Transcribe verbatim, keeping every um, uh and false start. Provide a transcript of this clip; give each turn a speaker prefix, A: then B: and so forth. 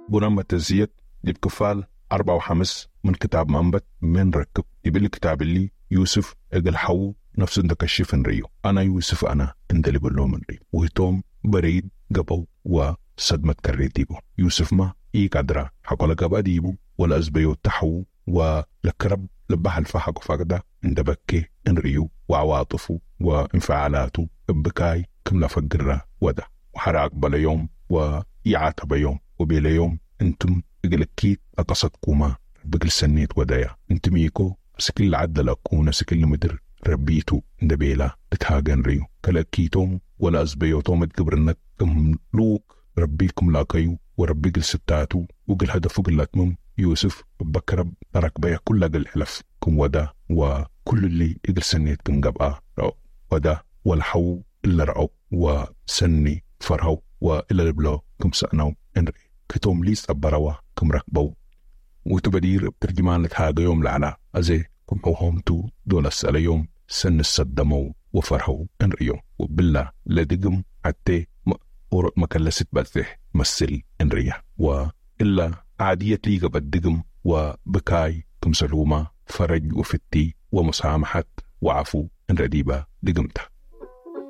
A: بنما تزيد لبكفال أربعة وخمس من كتاب منبت من ركب يبي الكتاب اللي يوسف اقل حو نفس عندك الشيفن ريو أنا يوسف أنا عند اللي بلو من ريو ويتوم بريد قبو وصدمة كريتيبو يوسف ما إيه قدرة حقول قبا ديبو ولا أزبيو تحو ولكرب لبها الفحق فقدا عند بكي إن ريو وعواطفه وانفعالاته بكاي كم لفقر ودا وحرق بلا يوم ويعاتب يوم وبيلا يوم انتم اقلكيت اقصدكما بقل سنيت ودايا انتم يكو سكل عدل اكونا سكل مدر ربيتو دبيلا بتهاجن ريو كلاكيتوم ولا ازبيوتوم تقبرنك كم لوك ربيكم لاكيو وربي قل ستاتو وقل هدفو قلتمم يوسف بكرب ترك بيا كل قل حلف كم ودا وكل اللي اقل سنيت كم قبقى رأو ودا والحو إلا رأو وسني فرهو وإلا البلو كم سأنو انري كتوم ليس أبروا كم ركبو وتبدير بترجمان لتهاجا يوم لعنا أزي كم هوهم تو دول السأل يوم سن السدمو وفرهو انريو وبالله لدقم حتى ورق مكلست بلثه مسل انريا وإلا عادية ليغا بدقم وبكاي كم سلوما فرج وفتي ومسامحة وعفو انرديبا دقمته